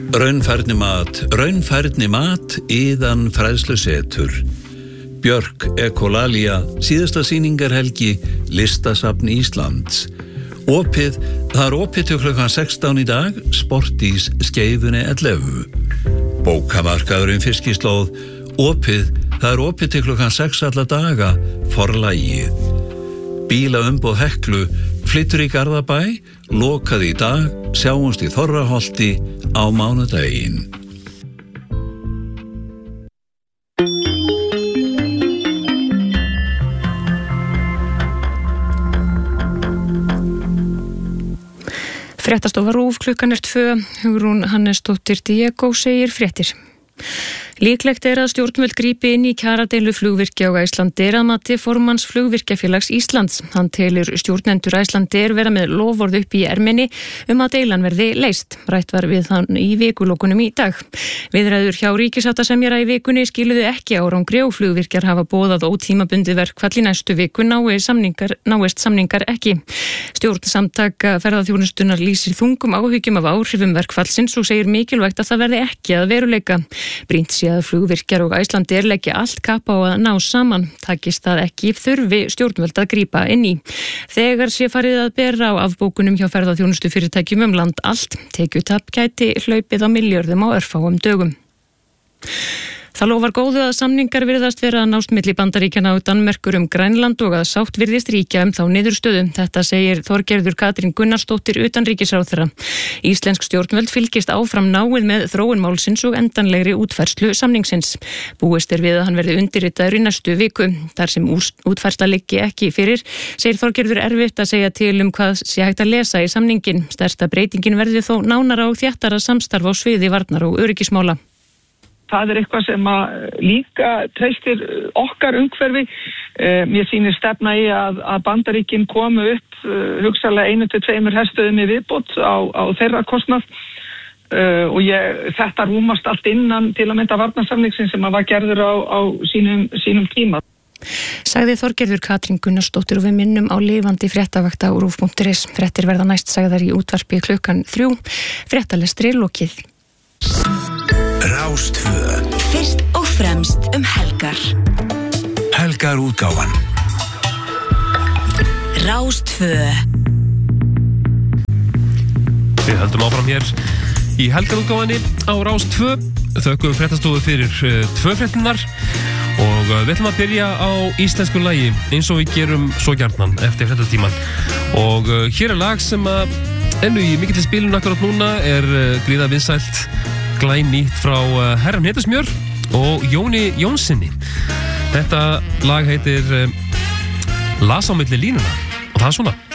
Raunfærni mat, Iðan fræðslusetur. Björk Ekolalia, síðasta sýningarhelgi, Listasafn Íslands. Það er opið til klukkan 16 í dag, Sportís Skeifunni 11. Bókamarkaðurinn Fiskislóð, það er opið til klukkan 6 alla daga, Forlagið. Bílaumboð Heklu, flytur í Garðabæ, lokað í dag, sjáumst í Þorraholti á mánudaginn. Fréttastofa RÚV, klukkan 2, Hugrún Hannesdóttir Diego segir fréttir. Líklegt er að stjórnvöld grípi inn í kjaradeilu flugvirkja á Icelandair að mati formanns Flugvirkjafélags Íslands. Hann telur stjórnendur Icelandair vera með loforð upp í erminni að deilan verði leyst. Rætt var við hann í vikulokunum í dag. Viðræður hjá ríkissáttasemjara í vikunni skiluðu ekki árangri og flugvirkjar hafa boðað ótímabundið verkfall í næstu viku náist samningar ekki. Stjórn Samtaka ferðaþjónustunnar lýsir þungum áhyggjum af áhrifum verkfallsins og segir mikilvægt að það verði ekki að veruleika. Brýnt sé að flugvirkjar og Icelandair leggja allt kapp á að ná saman. Takist það ekki þurfi stjórnvöld að grípa inn í. Þegar sé farið að bera á afbókunum hjá ferðaþjónustu fyrirtækjum land allt, tekjutap gæti hlaupið á milljörðum á örfáum dögum. Það lofar góðu að samningar virðast vera að nást milli Bandaríkjanna og Danmerkur Grænland og að sátt virðist ríkja þá niðurstöðu. Þetta segir Þorgerður Katrín Gunnarsdóttir utanríkisráðherra. Íslensk stjórnvöld fylgist áfram náið með þróun málsins og endanlegri útfærslu samningsins. Búist er við að hann verði undirritaður í næstu viku. Þar sem útfærsla liggi ekki fyrir, segir Þorgerður erfitt að segja til hvað sé hægt að lesa í samningin. Stærsta breytingin verði þó nánara og þéttara samstarf á sviði varnar og öryggismála. Það er eitthvað sem líka treystir okkar umhverfi. Mér sýnir stefna í að Bandaríkin komu upp hugsanlega 1-2 herstöðum í viðbót á þeirra kostnað og þetta rúmast allt innan til að mynda varnarsamningsins sem var gerður á sínum tíma. Sagði Þorgerður Katrín Gunnarsdóttir og við minnum á lifandi fréttavakta á RÚV.is. Fréttir verða næst sagðar í útvarpi klukkan 3. Fréttalestri lokið. Rástvö. Fyrst og fremst helgar. Helgarútgáfan. Rástvö. Við höldum áfram hér í helgarútgáfanni á Rástvö. Þökkum fréttastofu fyrir 2 fréttinnar og við ætlum að byrja á íslensku lagi eins og við gerum svo gjarnan eftir fréttatíman. Og hér er lag sem ennu í mikilli spilun akkurat núna gríða vinsælt glænýtt frá Herran Hetusmjör og Jóni Jónssoni. Þetta lag heitir Las á milli línuna og það er svona.